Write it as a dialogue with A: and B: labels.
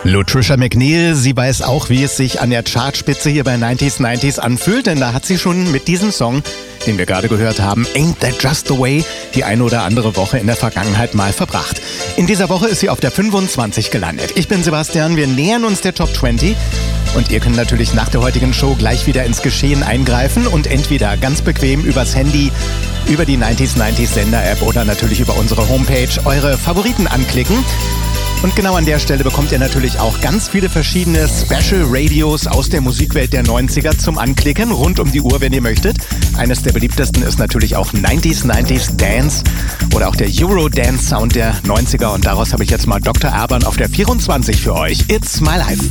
A: Latricia McNeil, sie weiß auch, wie es sich an der Chartspitze hier bei 90s anfühlt, denn da hat sie schon mit diesem Song, den wir gerade gehört haben, Ain't That Just the Way, die eine oder andere Woche in der Vergangenheit mal verbracht. In dieser Woche ist sie auf der 25 gelandet. Ich bin Sebastian, wir nähern uns der Top 20 und ihr könnt natürlich nach der heutigen Show gleich wieder ins Geschehen eingreifen und entweder ganz bequem übers Handy, über die 90s Sender-App oder natürlich über unsere Homepage eure Favoriten anklicken. Und genau an der Stelle bekommt ihr natürlich auch ganz viele verschiedene Special Radios aus der Musikwelt der 90er zum Anklicken, rund um die Uhr, wenn ihr möchtet. Eines der beliebtesten ist natürlich auch 90s Dance oder auch der Eurodance Sound der 90er. Und daraus habe ich jetzt mal Dr. Alban auf der 24 für euch. It's My Life.